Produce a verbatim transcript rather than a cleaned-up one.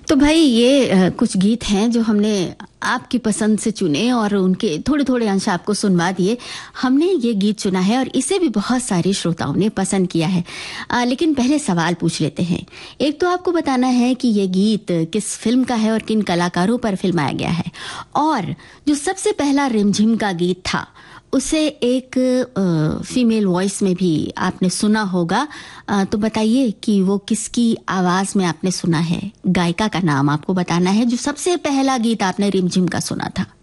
तो भाई ये अ, कुछ गीत हैं जो हमने आपकी पसंद से चुने और उनके थोड़े थोड़े अंश आपको सुनवा दिए। हमने ये गीत चुना है और इसे भी बहुत सारे श्रोताओं ने पसंद किया है। आ, लेकिन पहले सवाल पूछ लेते हैं। एक तो आपको बताना है कि ये गीत किस फिल्म का है और किन कलाकारों पर फिल्माया गया है, और जो सबसे पहला रिमझिम का गीत था उसे एक आ, फीमेल वॉइस में भी आपने सुना होगा। आ, तो बताइए कि वो किसकी आवाज में आपने सुना है। गायिका का नाम आपको बताना है जो सबसे पहला गीत आपने रिमझिम का सुना था।